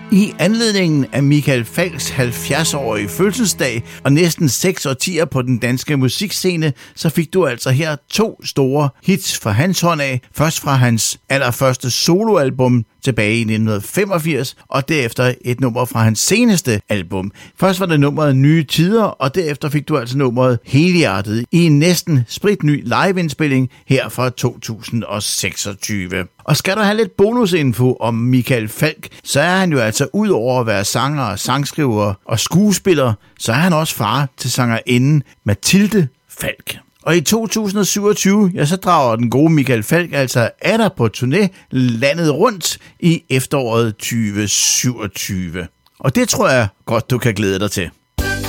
I anledningen af Michael Falchs 70-årige fødselsdag og næsten 6 årtier på den danske musikscene, så fik du altså her 2 store hits fra hans hånd af. Først fra hans allerførste soloalbum tilbage i 1985, og derefter et nummer fra hans seneste album. Først var det nummeret Nye Tider, og derefter fik du altså nummeret Helhjertet i en næsten spritny liveindspilling her fra 2026. Og skal du have lidt bonusinfo om Michael Falch, så er han jo altså ud over at være sanger, sangskriver og skuespiller, så er han også far til sangerinden Mathilde Falch. Og i 2027, ja, så drager den gode Michael Falch altså atter på turné landet rundt i efteråret 2027. Og det tror jeg godt, du kan glæde dig til.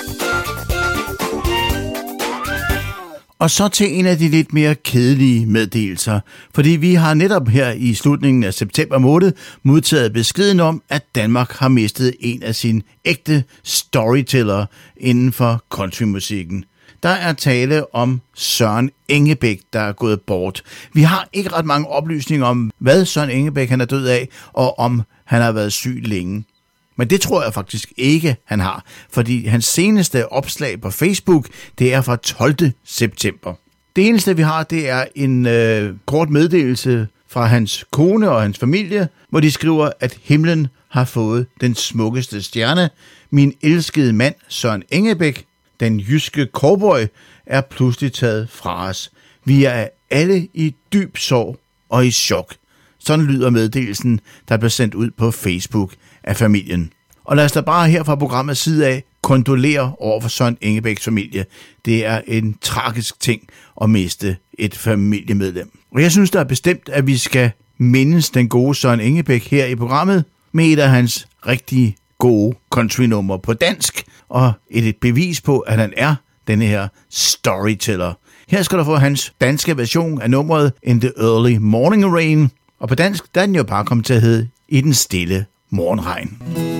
Og så til en af de lidt mere kedelige meddelelser, fordi vi har netop her i slutningen af september måned modtaget beskeden om, at Danmark har mistet en af sine ægte storytellere inden for countrymusikken. Der er tale om Søren Engebæk, der er gået bort. Vi har ikke ret mange oplysninger om, hvad Søren Engebæk han er død af, og om han har været syg længe. Men det tror jeg faktisk ikke, han har, fordi hans seneste opslag på Facebook, det er fra 12. september. Det eneste, vi har, det er en kort meddelelse fra hans kone og hans familie, hvor de skriver, at himlen har fået den smukkeste stjerne. Min elskede mand, Søren Engebæk, den jyske cowboy, er pludselig taget fra os. Vi er alle i dyb sorg og i chok. Sådan lyder meddelelsen, der blev sendt ud på Facebook af familien. Og lad os da bare her fra programmets side af kondolere over for Søren Engebæks familie. Det er en tragisk ting at miste et familiemedlem. Og jeg synes, der er bestemt, at vi skal mindes den gode Søren Engebæk her i programmet med et af hans rigtig gode countrynummer på dansk, og et bevis på, at han er denne her storyteller. Her skal du få hans danske version af nummeret In the Early Morning Rain, og på dansk, der er den jo bare kommet til at hedde I den stille morgenregn.